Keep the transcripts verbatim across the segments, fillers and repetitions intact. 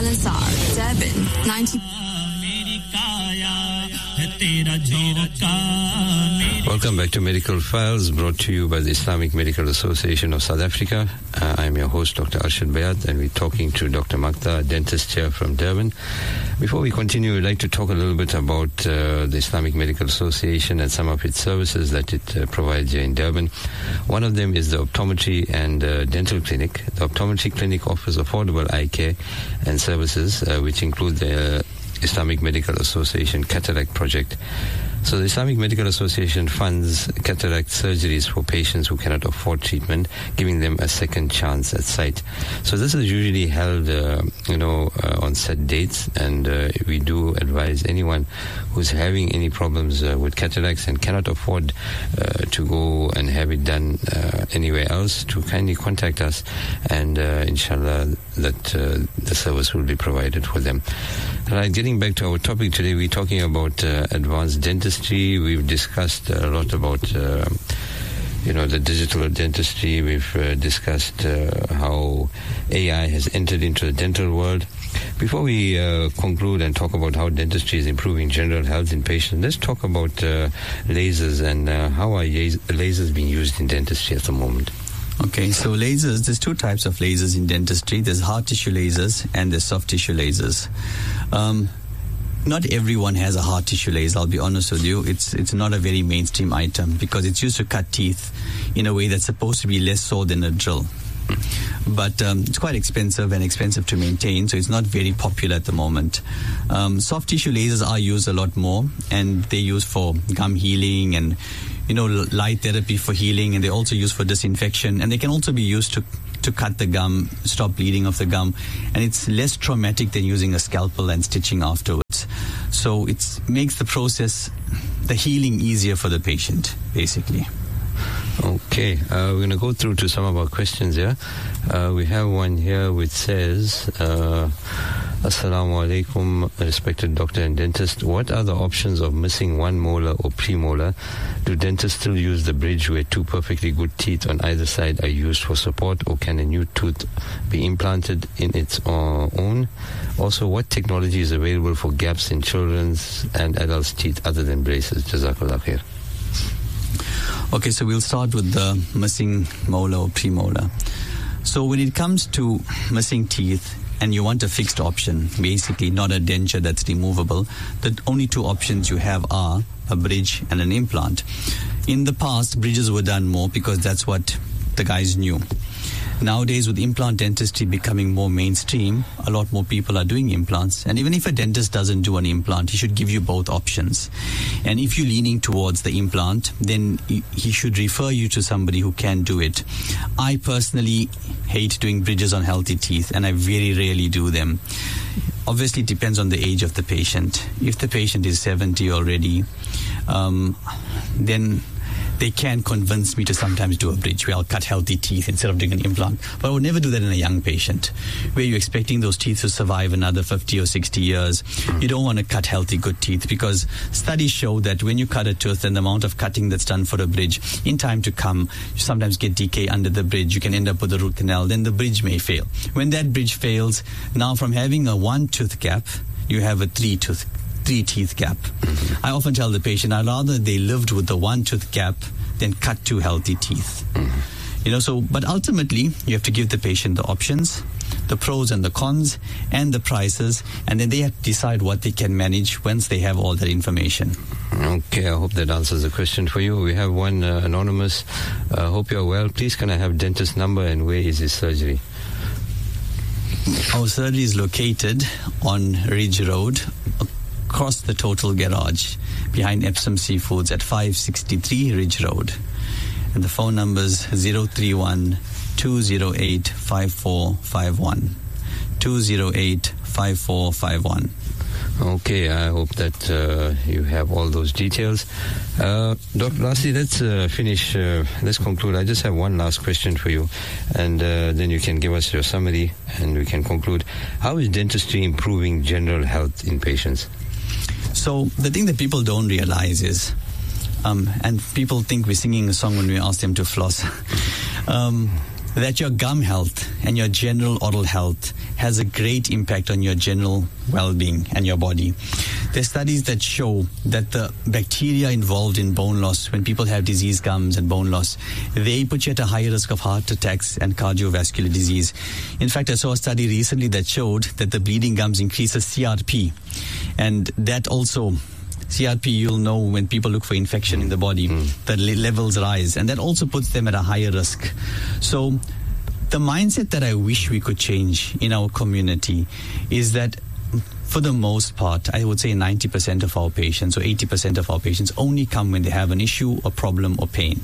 L S R, Durban, ninety. Welcome back to Medical Files, brought to you by the Islamic Medical Association of South Africa. Uh, I'm your host, Doctor Arshad Bayat, and we're talking to Doctor Makta, a dentist here from Durban. Before we continue, we'd like to talk a little bit about uh, the Islamic Medical Association and some of its services that it uh, provides here in Durban. One of them is the optometry and uh, dental clinic. The optometry clinic offers affordable eye care and services, uh, which include the uh, Islamic Medical Association Cataract Project. So the Islamic Medical Association funds cataract surgeries for patients who cannot afford treatment, giving them a second chance at sight. So this is usually held, uh, you know, uh, on set dates, and uh, we do advise anyone who's having any problems uh, with cataracts and cannot afford uh, to go and have it done uh, anywhere else to kindly contact us, and uh, inshallah that uh, the service will be provided for them. All right, getting back to our topic today, we're talking about uh, advanced dentistry. We've discussed a lot about, uh, you know, the digital dentistry. We've uh, discussed uh, how A I has entered into the dental world. Before we uh, conclude and talk about how dentistry is improving general health in patients, let's talk about uh, lasers and uh, how are lasers being used in dentistry at the moment. Okay, so lasers, there's two types of lasers in dentistry. There's hard tissue lasers and there's soft tissue lasers. Um, not everyone has a hard tissue laser, I'll be honest with you. It's it's not a very mainstream item because it's used to cut teeth in a way that's supposed to be less so than a drill. But um, it's quite expensive and expensive to maintain, so it's not very popular at the moment. Um, soft tissue lasers are used a lot more, and they're used for gum healing and, you know, light therapy for healing, and they're also used for disinfection, and they can also be used to to cut the gum, stop bleeding of the gum, and it's less traumatic than using a scalpel and stitching afterwards. So it makes the process, the healing easier for the patient, basically. Okay, uh, we're going to go through to some of our questions here. Uh, we have one here which says, uh, Assalamu alaikum, respected doctor and dentist. What are the options of missing one molar or premolar? Do dentists still use the bridge where two perfectly good teeth on either side are used for support, or can a new tooth be implanted in its uh, own? Also, what technology is available for gaps in children's and adults' teeth other than braces? Jazakallah khair. Okay, so we'll start with the missing molar or premolar. So when it comes to missing teeth and you want a fixed option, basically not a denture that's removable, the only two options you have are a bridge and an implant. In the past, bridges were done more because that's what the guys knew. Nowadays, with implant dentistry becoming more mainstream, a lot more people are doing implants. And even if a dentist doesn't do an implant, he should give you both options. And if you're leaning towards the implant, then he should refer you to somebody who can do it. I personally hate doing bridges on healthy teeth, and I very rarely do them. Obviously, it depends on the age of the patient. If the patient is seventy already, um, then they can convince me to sometimes do a bridge where I'll cut healthy teeth instead of doing an implant. But I would never do that in a young patient, where you're expecting those teeth to survive another fifty or sixty years. You don't want to cut healthy, good teeth, because studies show that when you cut a tooth and the amount of cutting that's done for a bridge, in time to come, you sometimes get decay under the bridge. You can end up with a root canal. Then the bridge may fail. When that bridge fails, now from having a one-tooth gap, you have a three-tooth three teeth gap. Mm-hmm. I often tell the patient, I'd rather they lived with the one tooth gap than cut two healthy teeth. Mm-hmm. You know, so, but ultimately, you have to give the patient the options, the pros and the cons, and the prices, and then they have to decide what they can manage once they have all that information. Okay, I hope that answers the question for you. We have one uh, anonymous. Uh, hope you're well. Please, can I have dentist number and where is his surgery? Our surgery is located on Ridge Road, across the Total Garage, behind Epsom Seafoods at five sixty-three Ridge Road. And the phone number is zero three one, two zero eight, five four five one. two zero eight, five four five one. Okay, I hope that uh, you have all those details. Uh, Doctor Lastly, let's uh, finish, uh, let's conclude. I just have one last question for you, and uh, then you can give us your summary and we can conclude. How is dentistry improving general health in patients? So the thing that people don't realize is, um, and people think we're singing a song when we ask them to floss. um, that your gum health and your general oral health has a great impact on your general well-being and your body. There's studies that show that the bacteria involved in bone loss, when people have diseased gums and bone loss, they put you at a higher risk of heart attacks and cardiovascular disease. In fact, I saw a study recently that showed that the bleeding gums increases C R P, and that also C R P, you'll know when people look for infection in the body, mm. the le- levels rise, and that also puts them at a higher risk. So the mindset that I wish we could change in our community is that for the most part, I would say ninety percent of our patients or eighty percent of our patients only come when they have an issue, a problem, or pain.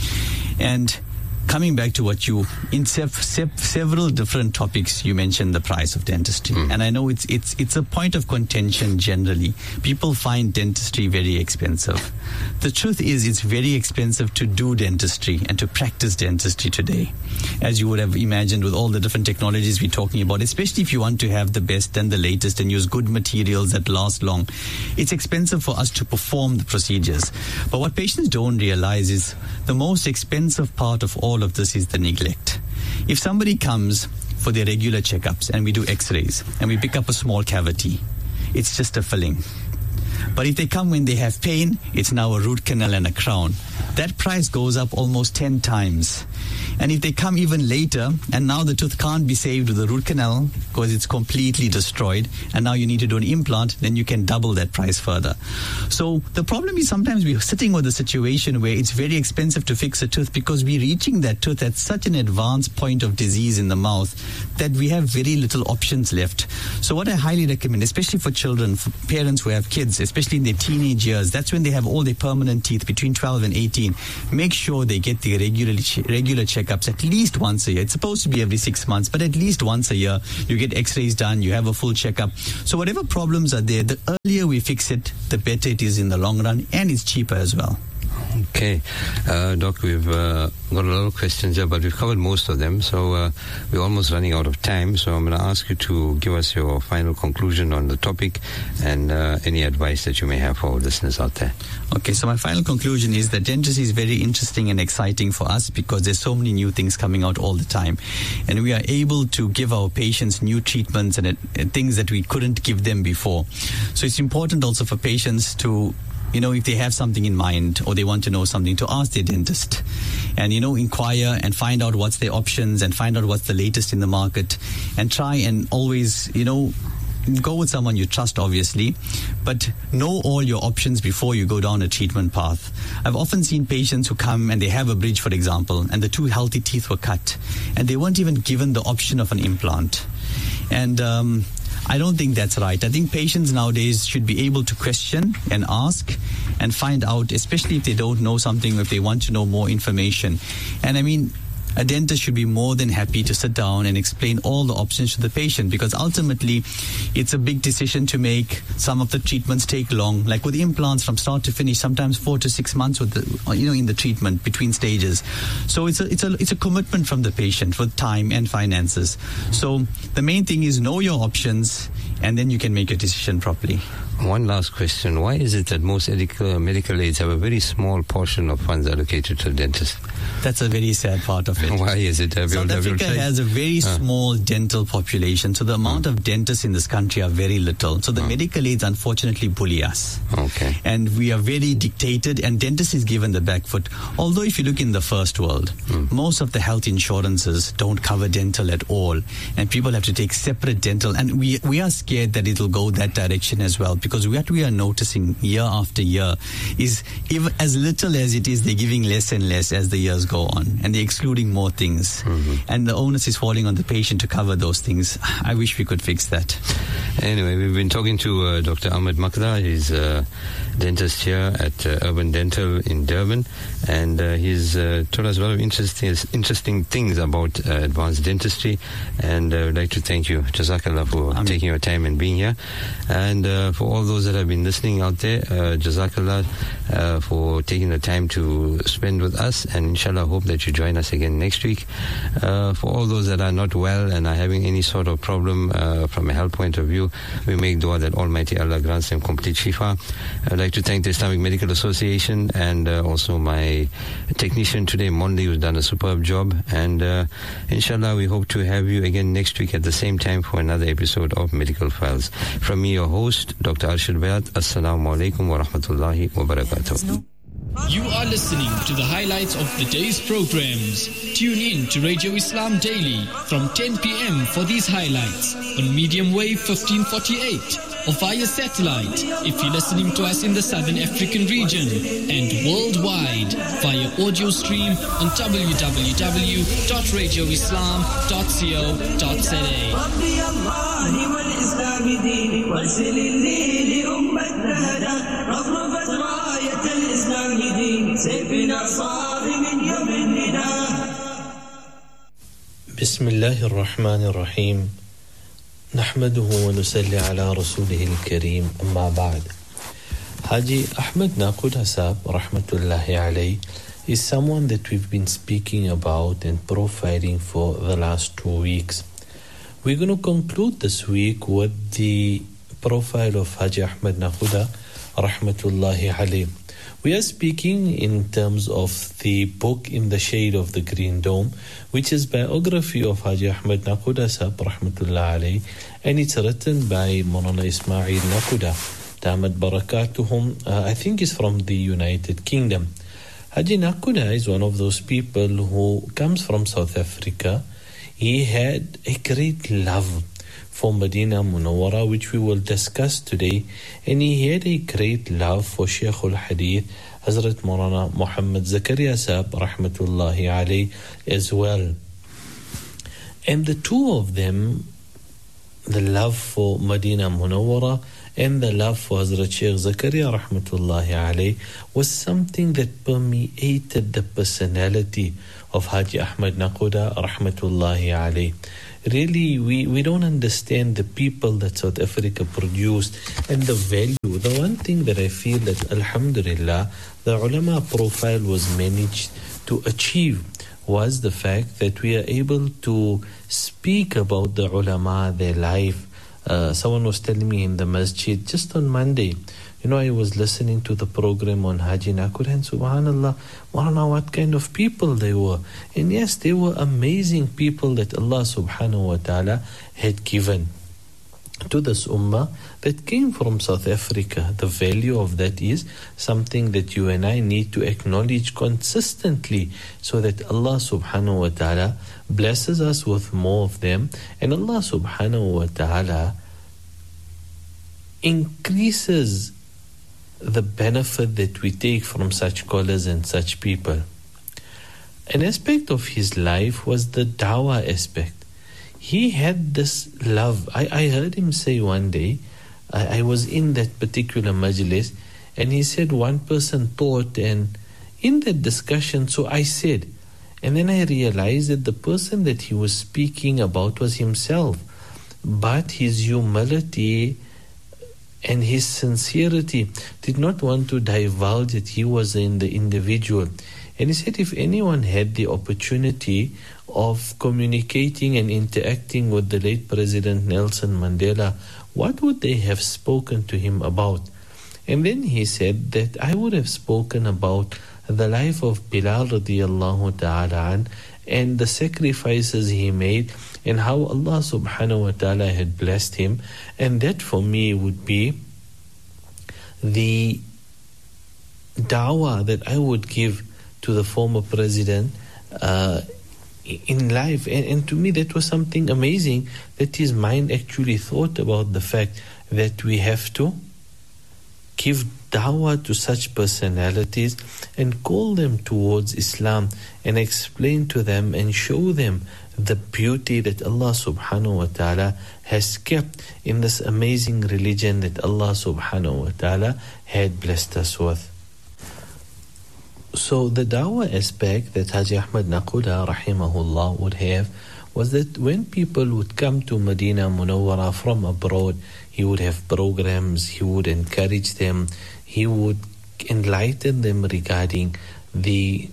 And coming back to what you, in sev- sev- several different topics, you mentioned the price of dentistry. Mm. And I know it's it's it's a point of contention generally. People find dentistry very expensive. The truth is it's very expensive to do dentistry and to practice dentistry today, as you would have imagined with all the different technologies we're talking about, especially if you want to have the best and the latest and use good materials that last long. It's expensive for us to perform the procedures. But what patients don't realize is the most expensive part of all of this is the neglect. If somebody comes for their regular checkups and we do x-rays and we pick up a small cavity, it's just a filling. But if they come when they have pain, it's now a root canal and a crown. That price goes up almost ten times. And if they come even later, and now the tooth can't be saved with a root canal because it's completely destroyed, and now you need to do an implant, then you can double that price further. So the problem is sometimes we're sitting with a situation where it's very expensive to fix a tooth because we're reaching that tooth at such an advanced point of disease in the mouth that we have very little options left. So what I highly recommend, especially for children, for parents who have kids, especially in their teenage years, that's when they have all their permanent teeth between twelve and eighteen, make sure they get the regularly regular checkups at least once a year. It's supposed to be every six months, but at least once a year you get x-rays done, you have a full checkup. So whatever problems are there, the earlier we fix it, the better it is in the long run, and it's cheaper as well. Okay. Uh, Doc, we've uh, got a lot of questions here, but we've covered most of them, so uh, we're almost running out of time. So I'm going to ask you to give us your final conclusion on the topic and uh, any advice that you may have for our listeners out there. Okay, so my final conclusion is that dentistry is very interesting and exciting for us because there's so many new things coming out all the time. And we are able to give our patients new treatments and uh, things that we couldn't give them before. So it's important also for patients to, you know, if they have something in mind or they want to know something, to ask their dentist and, you know, inquire and find out what's their options and find out what's the latest in the market and try and always, you know, go with someone you trust, obviously, but know all your options before you go down a treatment path. I've often seen patients who come and they have a bridge, for example, and the two healthy teeth were cut and they weren't even given the option of an implant. And, um, I don't think that's right. I think patients nowadays should be able to question and ask and find out, especially if they don't know something or if they want to know more information. And I mean, a dentist should be more than happy to sit down and explain all the options to the patient because ultimately it's a big decision to make. Some of the treatments take long, like with implants from start to finish, sometimes four to six months with the, you know, in the treatment between stages. So it's a, it's a, it's a commitment from the patient with time and finances. So the main thing is know your options and then you can make your decision properly. One last question. Why is it that most medical, medical aids have a very small portion of funds allocated to the dentist? That's a very sad part of it. Why is it? Have South Africa has a very uh. small dental population, so the amount uh. of dentists in this country are very little. So the uh. medical aids unfortunately bully us. Okay. And we are very dictated, and dentists is given the back foot. Although if you look in the first world, mm. most of the health insurances don't cover dental at all, and people have to take separate dental, and we we are scared that it'll go that direction as well. Because what we are noticing year after year is if as little as it is, they're giving less and less as the years go on, and they're excluding more things. Mm-hmm. And the onus is falling on the patient to cover those things. I wish we could fix that. Anyway, we've been talking to uh, Doctor Ahmed Makda. He's a dentist here at uh, Urban Dental in Durban, and uh, he's uh, told us a lot of interesting interesting things about uh, advanced dentistry, and I uh, would like to thank you, Jazakallah, for I'm taking your time time and being here. And uh, for all those that have been listening out there, uh, Jazakallah uh, for taking the time to spend with us. And inshallah, hope that you join us again next week. Uh, for all those that are not well and are having any sort of problem uh, from a health point of view, we make dua that Almighty Allah grants them complete shifa. I'd like to thank the Islamic Medical Association and uh, also my technician today, Mondi, who's done a superb job. And uh, inshallah, we hope to have you again next week at the same time for another episode of Medical Files. From me, your host, Doctor Arshad Bayat. Assalamu alaikum wa rahmatullahi wa barakatuh. You are listening to the highlights of the day's programs. Tune in to Radio Islam Daily from ten p.m. for these highlights on medium wave fifteen forty-eight or via satellite if you're listening to us in the Southern African region, and worldwide via audio stream on w w w dot radio islam dot co dot z a. بسم الله الرحمن الرحيم نحمده ونسلي على رسوله الكريم أما بعد. Haji Ahmed Naquda Sahab rahmatullahi alayhi is someone that we've been speaking about and profiling for the last two weeks. We're going to conclude this week with the profile of Haji Ahmed Naquda rahmatullahi alayhi. We are speaking in terms of the book In the Shade of the Green Dome, which is biography of Haji Ahmed Naquda Sahab rahmatullah alayhi, and it's written by Maulana Ismail Naquda Damat Barakatuhum. uh, I think is from the United Kingdom. Haji Naquda is one of those people who comes from South Africa. He had a great love for Medina Munawwara, which we will discuss today, and he had a great love for Shaykhul Hadith Hazrat Maulana Muhammad Zakaria Sahab rahmatullahi alayhi as well. And the two of them, the love for Medina Munawwara and the love for Hazrat Shaykh Zakaria rahmatullahi alayhi, was something that permeated the personality of Haji Ahmed Naquda rahmatullahi alayhi. Really, we, we don't understand the people that South Africa produced and the value. The one thing that I feel that, alhamdulillah, the ulama profile was managed to achieve was the fact that we are able to speak about the ulama, their life. Uh, someone was telling me in the masjid just on Monday, you know, I was listening to the program on Haji Naquda, and subhanallah, Maulana, what kind of people they were. And yes, they were amazing people that Allah subhanahu wa ta'ala had given to this ummah that came from South Africa. The value of that is something that you and I need to acknowledge consistently, so that Allah subhanahu wa ta'ala blesses us with more of them, and Allah subhanahu wa ta'ala increases the benefit that we take from such scholars and such people. An aspect of his life was the dawah aspect. He had this love. I, I heard him say one day, I, I was in that particular majlis, and he said one person thought, and in that discussion, so I said, and then I realized that the person that he was speaking about was himself, but his humility and his sincerity did not want to divulge that he was in the individual. And he said if anyone had the opportunity of communicating and interacting with the late President Nelson Mandela, what would they have spoken to him about? And then he said that I would have spoken about the life of Bilal radiallahu ta'ala an, and the sacrifices he made, and how Allah subhanahu wa ta'ala had blessed him. And that for me would be the dawah that I would give to the former president uh, in life. And, and to me that was something amazing, that his mind actually thought about the fact that we have to give dawah to such personalities and call them towards Islam and explain to them and show them the beauty that Allah subhanahu wa ta'ala has kept in this amazing religion that Allah subhanahu wa ta'ala had blessed us with. So the dawah aspect that Haji Ahmed Naquda rahimahullah would have was that when people would come to Medina Munawwara from abroad, he would have programs, he would encourage them, he would enlighten them regarding the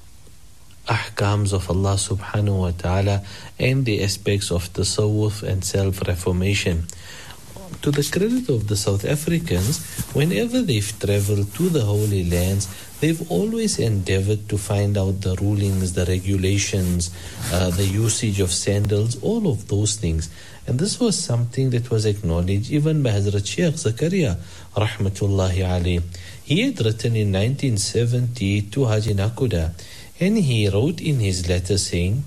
ahkams of Allah subhanahu wa ta'ala and the aspects of tasawwuf and self-reformation. To the credit of the South Africans, whenever they've traveled to the Holy Lands, they've always endeavored to find out the rulings, the regulations, uh, the usage of sandals, all of those things. And this was something that was acknowledged even by Hazrat Sheikh Zakaria, rahmatullahi alayh. He had written in nineteen seventy to Haji Nakuda, and he wrote in his letter saying,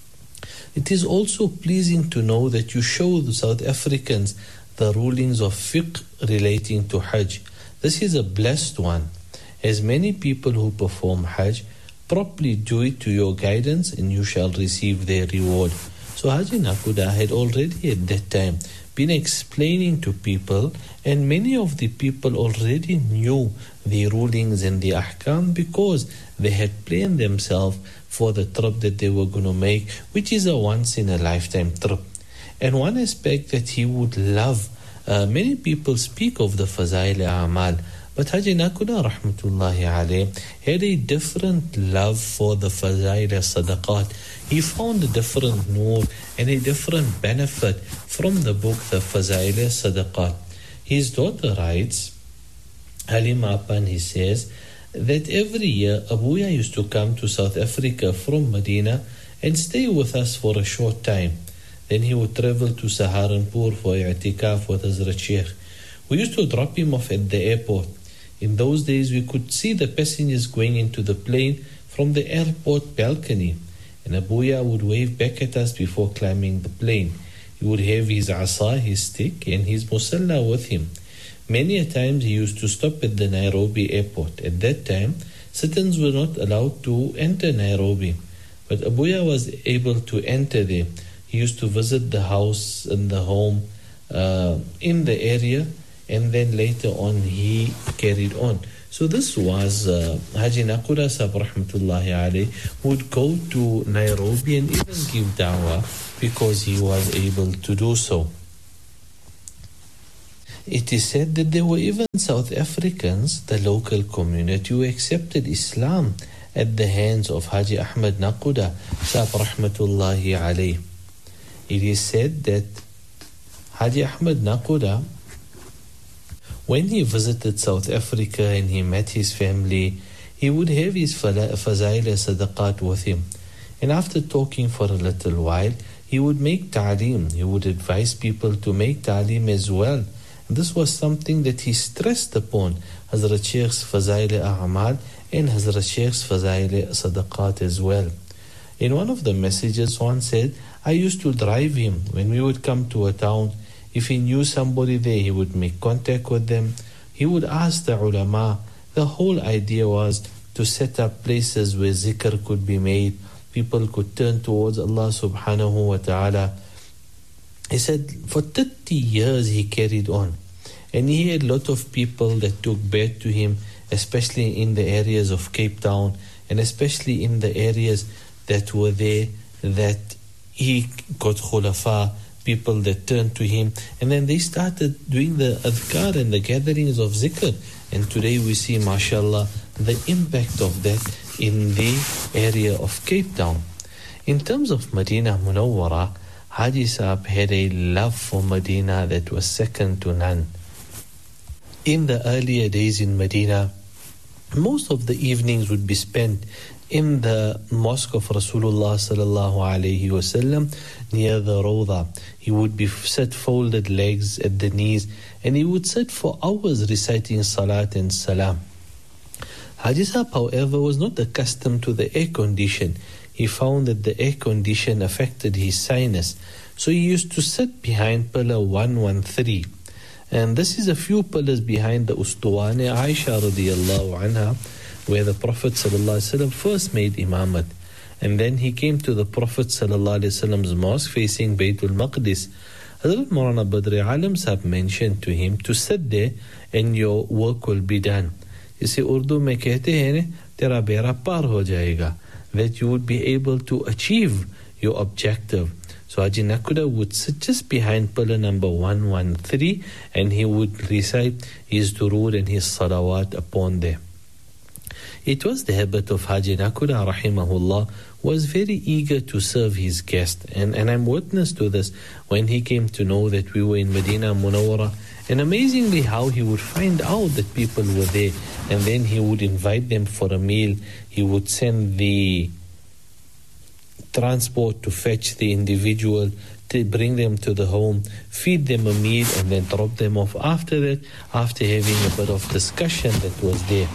"It is also pleasing to know that you show the South Africans the rulings of fiqh relating to Hajj. This is a blessed one, as many people who perform Hajj properly do it to your guidance, and you shall receive their reward." So Haji Nakuda had already at that time been explaining to people, and many of the people already knew the rulings and the ahkam because they had planned themselves for the trip that they were going to make, which is a once in a lifetime trip. And one aspect that he would love, uh, many people speak of the Fazail A'mal, but Haji Nakuda rahmatullahi alayh had a different love for the Fazail Sadaqat. He found a different nur and a different benefit from the book, the Fazail Sadaqat. His daughter writes, Halima Apan, he says, that every year Abuya used to come to South Africa from Medina and stay with us for a short time. Then he would travel to Saharanpur for i'tikaf with Hazrat Sheikh. We used to drop him off at the airport. In those days, we could see the passengers going into the plane from the airport balcony, and Abuya would wave back at us before climbing the plane. He would have his asa, his stick, and his musalla with him. Many a times he used to stop at the Nairobi airport. At that time, citizens were not allowed to enter Nairobi, but Abuya was able to enter there. He used to visit the house and the home uh, in the area, and then later on he carried on. So this was uh, Haji Nakuda Sahib rahmatullahi alayh would go to Nairobi and even give da'wah because he was able to do so. It is said that there were even South Africans, the local community, who accepted Islam at the hands of Haji Ahmad Nakuda Sahib rahmatullahi alayh. It is said that Haji Ahmad Nakuda, when he visited South Africa and he met his family, he would have his Fazail Sadaqat with him. And after talking for a little while, he would make ta'aleem. He would advise people to make ta'aleem as well. And this was something that he stressed upon Hazrat Sheikh's Fazail A'mal and Hazrat Sheikh's Fazail Sadaqat as well. In one of the messages, one said, I used to drive him when we would come to a town. If he knew somebody there, he would make contact with them. He would ask the ulama. The whole idea was to set up places where zikr could be made. People could turn towards Allah subhanahu wa ta'ala. He said for thirty years he carried on. And he had a lot of people that took back to him, especially in the areas of Cape Town, and especially in the areas that were there that he got khulafa, people that turned to him, and then they started doing the adhkar and the gatherings of zikr. And today we see, mashallah, the impact of that in the area of Cape Town. In terms of Medina Munawwara, Haji Sahib had a love for Medina that was second to none. In the earlier days in Medina, most of the evenings would be spent in the mosque of Rasulullah sallallahu alayhi wasallam near the Rawda. He would be sit folded legs at the knees, and he would sit for hours reciting salat and salam. Haji Sahib, however, was not accustomed to the air condition. He found that the air condition affected his sinus, so he used to sit behind pillar one one three. And this is a few pillars behind the Ustuwane Aisha radiyallahu anha, where the Prophet ﷺ first made imamat. And then he came to the Prophet ﷺ's mosque facing Baytul Maqdis. Hazrat Maulana Badri Alam Sahib mentioned to him to sit there and your work will be done. You see, Urdu mein kehte hain, tera bera par ho jayega, that you would be able to achieve your objective. So Haji Nakuda would sit just behind pillar number one one three, and he would recite his durood and his salawat upon them. It was the habit of Haji Nakuda rahimahullah, was very eager to serve his guest, and, and I'm witness to this when he came to know that we were in Medina Munawwara, and amazingly how he would find out that people were there, and then he would invite them for a meal. He would send the transport to fetch the individual, to bring them to the home, feed them a meal, and then drop them off after that, after having a bit of discussion that was there.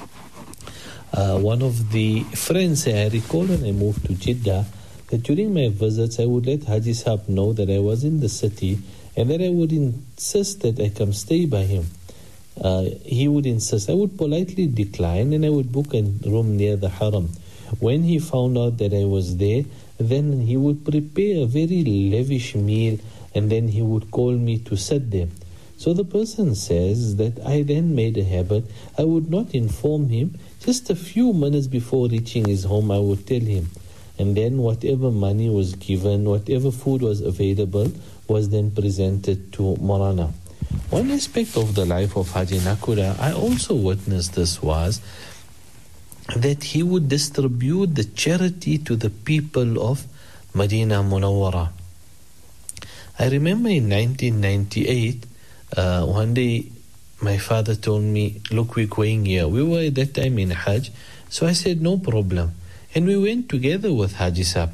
Uh, one of the friends, I recall when I moved to Jeddah, that during my visits I would let Haji Sahab know that I was in the city and that I would insist that I come stay by him. Uh, he would insist. I would politely decline and I would book a room near the Haram. When he found out that I was there, then he would prepare a very lavish meal and then he would call me to sit there. So the person says that I then made a habit. I would not inform him. Just a few minutes before reaching his home, I would tell him. And then whatever money was given, whatever food was available, was then presented to Morana. One aspect of the life of Haji Nakuda, I also witnessed this, was that he would distribute the charity to the people of Medina Munawwara. I remember in nineteen ninety-eight, uh, one day my father told me, look, we're going here. We were at that time in Hajj, so I said, no problem. And we went together with Haji Sahab.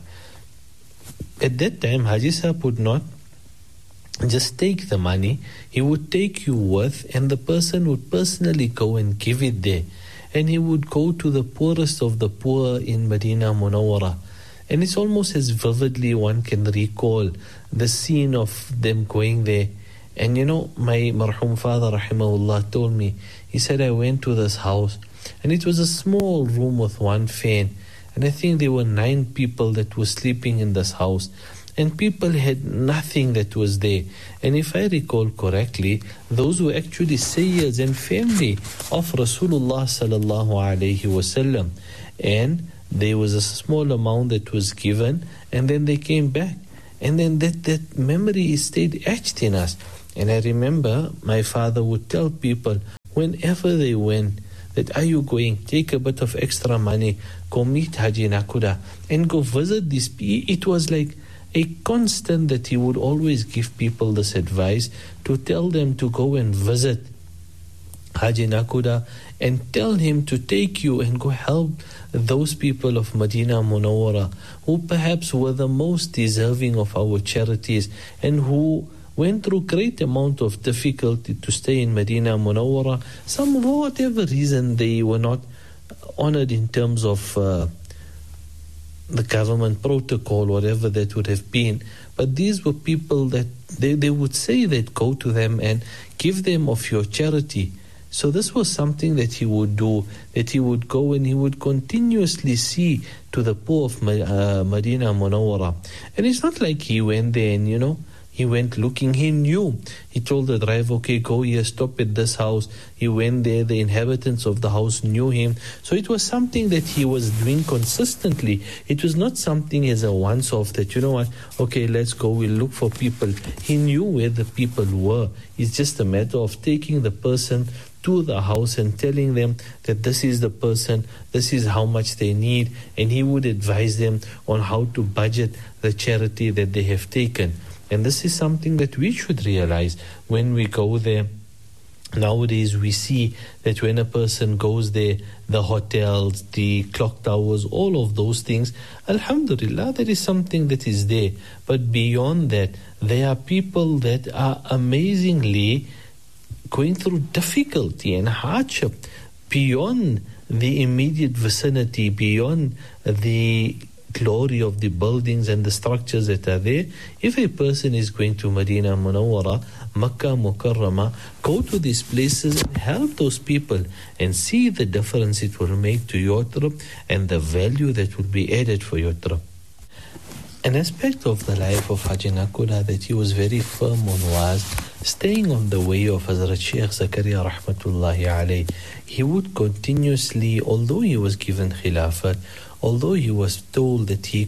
At that time, Haji Sahab would not just take the money, he would take you with, and the person would personally go and give it there. And he would go to the poorest of the poor in Medina Munawwara. And it's almost as vividly one can recall the scene of them going there. And you know, my marhum father rahimahullah told me, he said, I went to this house and it was a small room with one fan. And I think there were nine people that were sleeping in this house. And people had nothing that was there. And if I recall correctly, those were actually sayyids and family of Rasulullah sallallahu alayhi wasallam. And there was a small amount that was given, and then they came back. And then that, that memory stayed etched in us. And I remember my father would tell people whenever they went that, are you going? Take a bit of extra money, go meet Haji Nakuda and go visit these people. It was like a constant that he would always give people this advice to tell them to go and visit Haji Nakuda and tell him to take you and go help those people of Medina Munawwara who perhaps were the most deserving of our charities and who went through great amount of difficulty to stay in Medina Munawwara. Some, for whatever reason, they were not honored in terms of uh, the government protocol, whatever that would have been. But these were people that they, they would say that go to them and give them of your charity. So this was something that he would do, that he would go and he would continuously see to the poor of uh, Medina Munawwara. And it's not like he went there and, you know, he went looking. He knew. He told the driver, okay, go here, stop at this house. He went there. The inhabitants of the house knew him. So it was something that he was doing consistently. It was not something as a once-off that, you know what, okay, let's go, we'll look for people. He knew where the people were. It's just a matter of taking the person to the house and telling them that this is the person, this is how much they need, and he would advise them on how to budget the charity that they have taken. And this is something that we should realize when we go there. Nowadays we see that when a person goes there, the hotels, the clock towers, all of those things, alhamdulillah, there is something that is there. But beyond that, there are people that are amazingly going through difficulty and hardship beyond the immediate vicinity, beyond the glory of the buildings and the structures that are there. If a person is going to Medina Munawwara, Makkah Mukarramah, go to these places and help those people and see the difference it will make to your trip and the value that will be added for your trip. An aspect of the life of Haji Nakuda that he was very firm on was staying on the way of Hazrat Shaykh Zakaria rahmatullahi alayhi. He would continuously, although he was given khilafat, although he was told that he could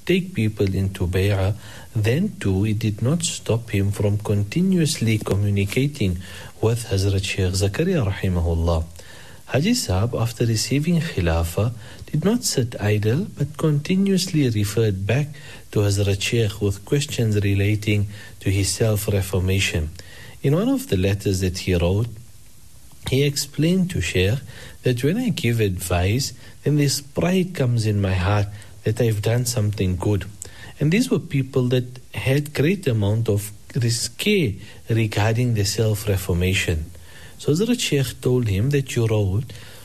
take people into bay'ah, then too it did not stop him from continuously communicating with Hazrat Shaykh Zakaria rahimahullah. Haji Sahab, after receiving Khilafah, did not sit idle but continuously referred back to Hazrat Shaykh with questions relating to his self-reformation. In one of the letters that he wrote, he explained to Shaykh that when I give advice, then this pride comes in my heart that I've done something good. And these were people that had great amount of risque regarding the self-reformation. So Hazrat Shaykh told him that you wrote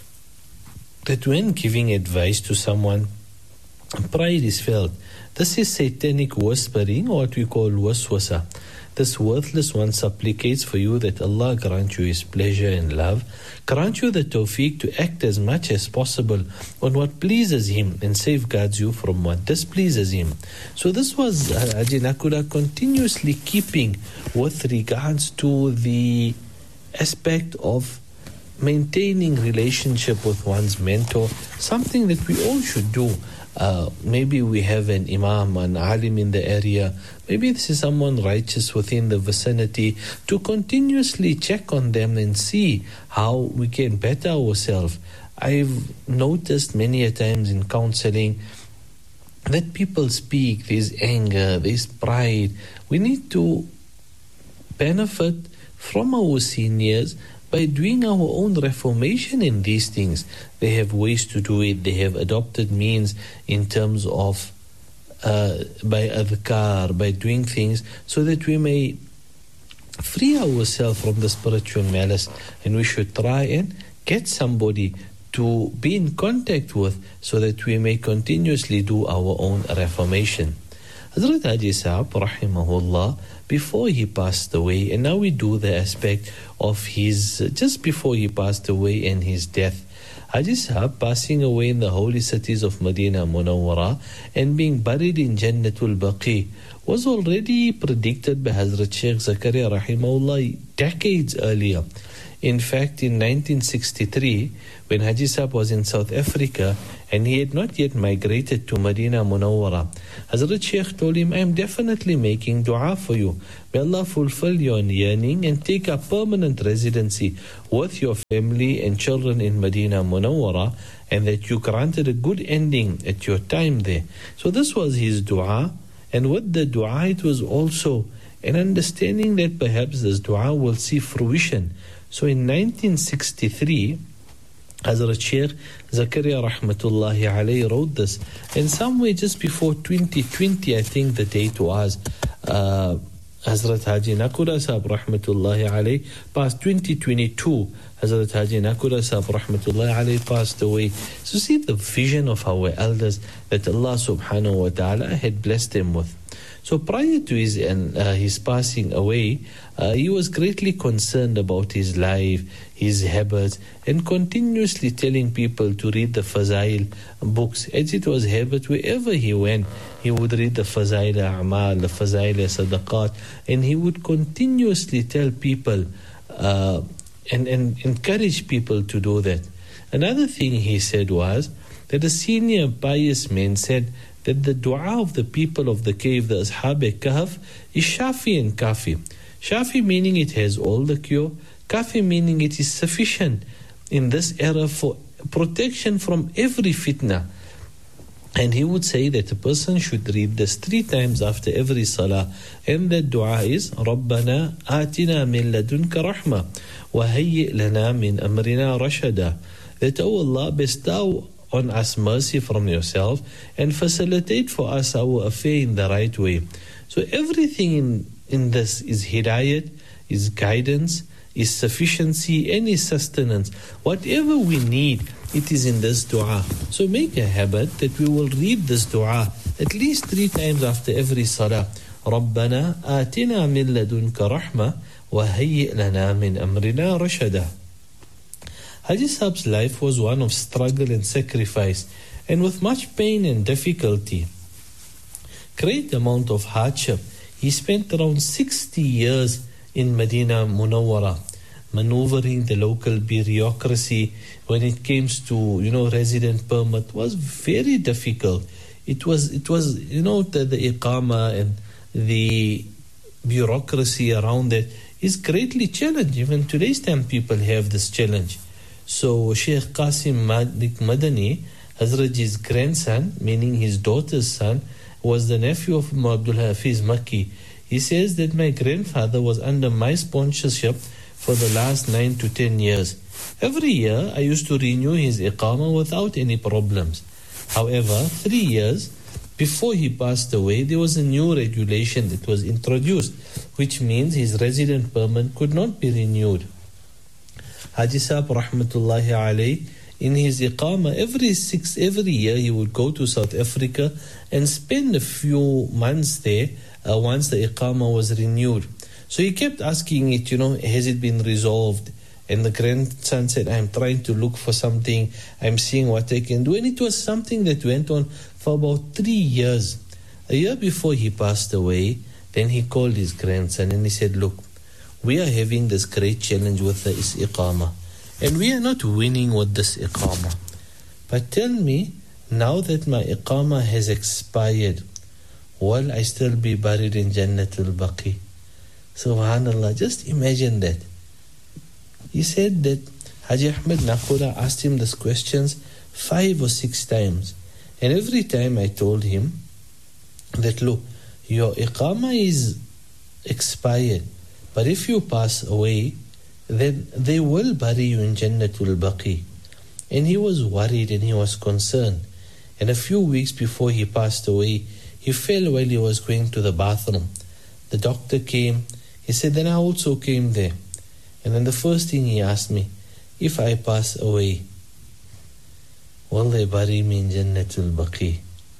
that when giving advice to someone, pride is felt. This is satanic whispering, or what we call waswasa. This worthless one supplicates for you that Allah grant you His pleasure and love, grant you the tawfiq to act as much as possible on what pleases Him and safeguards you from what displeases Him. So this was uh, Haji Nakuda continuously keeping with regards to the aspect of maintaining relationship with one's mentor, something that we all should do. Uh, maybe we have an imam, an alim in the area, maybe this is someone righteous within the vicinity, to continuously check on them and see how we can better ourselves. I've noticed many a times in counseling that people speak, there's anger, there's pride. We need to benefit from our seniors by doing our own reformation in these things. They have ways to do it. They have adopted means in terms of uh, by adhkar, by doing things so that we may free ourselves from the spiritual malice. And we should try and get somebody to be in contact with so that we may continuously do our own reformation. Hazrat Haji Sahab, rahimahullah, before he passed away, and now we do the aspect of his, just before he passed away and his death. Haji Sahab passing away in the holy cities of Medina Munawwara and being buried in Jannatul Baqi was already predicted by Hazrat Shaykh Zakaria rahimahullah decades earlier. In fact, in nineteen sixty-three, when Haji Sahab was in South Africa and he had not yet migrated to Medina Munawwara, Hazrat Shaykh told him, I am definitely making dua for you. May Allah fulfill your yearning and take a permanent residency with your family and children in Medina Munawwara, and that you granted a good ending at your time there. So this was his dua, and with the dua it was also an understanding that perhaps this dua will see fruition. So in nineteen sixty-three, Hazrat Shaykh Zakaria rahmatullahi alayhi wrote this, and somewhere just before twenty twenty, I think the date was, uh, Hazrat Haji Nakuda Sahab rahmatullahi alayhi passed twenty twenty-two. Hazrat Haji Nakuda Sahab rahmatullahi alayhi passed away. So see the vision of our elders that Allah subhanahu wa ta'ala had blessed them with. So prior to his, uh, his passing away, uh, he was greatly concerned about his life, his habits, and continuously telling people to read the Fazail books. As it was habit, wherever he went, he would read the Fazail A'mal, the Fazail Sadaqat, and he would continuously tell people uh, and, and encourage people to do that. Another thing he said was that a senior pious man said that the dua of the people of the cave, the Ashab-e-Kahf, is Shafi and Kafi. Shafi meaning it has all the cure, Kafi meaning it is sufficient in this era for protection from every fitna. And he would say that a person should read this three times after every salah, and the dua is رَبَّنَا آتِنَا مِن لَدُنْكَ رَحْمَةً وَهَيِّئْ لَنَا مِنْ أَمْرِنَا رَشَدًا. That, O Allah, bestow on us mercy from yourself and facilitate for us our affair in the right way. So everything in, in this is hidayat, is guidance, is sufficiency, and is sustenance. Whatever we need, it is in this dua. So make a habit that we will read this dua at least three times after every salah. رَبَّنَا آتِنَا مِن لَدُنْكَ رَحْمَةً وَهَيِّئْ لَنَا مِنْ أَمْرِنَا رَشَدًا. Haji Sahab's life was one of struggle and sacrifice, and with much pain and difficulty. Great amount of hardship. He spent around sixty years in Medina Munawwara, maneuvering the local bureaucracy when it came to, you know, resident permit was very difficult. it was, it was you know, the, the iqama and the bureaucracy around it is greatly challenged. Even today's time, people have this challenge. So Sheikh Qasim Malik Madani, Hazrat's grandson, meaning his daughter's son, was the nephew of Abdul Hafiz Makki. He says that my grandfather was under my sponsorship for the last nine to ten years. Every year, I used to renew his iqamah without any problems. However, three years before he passed away, there was a new regulation that was introduced, which means his resident permit could not be renewed. Haji Sahib rahmatullahi alayhi, in his iqamah, every six, every year he would go to South Africa and spend a few months there uh, once the iqamah was renewed. So he kept asking it, you know, has it been resolved? And the grandson said, I'm trying to look for something, I'm seeing what I can do. And it was something that went on for about three years. A year before he passed away, then he called his grandson and he said, look, we are having this great challenge with the iqamah, and we are not winning with this iqamah. But tell me, now that my iqamah has expired, will I still be buried in Jannatul Baqi? Subhanallah, just imagine that. He said that Haji Ahmed Nakoda asked him these questions five or six times. And every time I told him that, look, your iqamah is expired, but if you pass away, then they will bury you in Jannatul Baqi. And he was worried and he was concerned. And a few weeks before he passed away, he fell while he was going to the bathroom. The doctor came. He said, then I also came there. And then the first thing he asked me, if I pass away, will they bury me in Jannatul Baqi?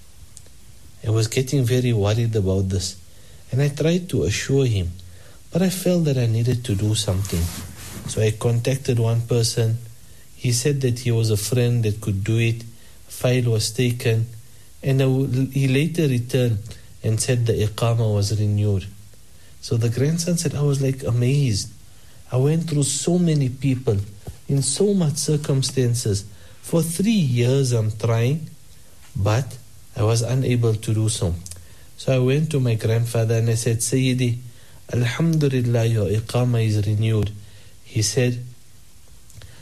I was getting very worried about this. And I tried to assure him, but I felt that I needed to do something. So I contacted one person. He said that he was a friend that could do it. A file was taken. And he later returned and said the iqamah was renewed. So the grandson said, I was like amazed. I went through so many people in so much circumstances. For three years I'm trying, but I was unable to do so. So I went to my grandfather and I said, Sayyidi, Alhamdulillah, your iqamah is renewed. He said,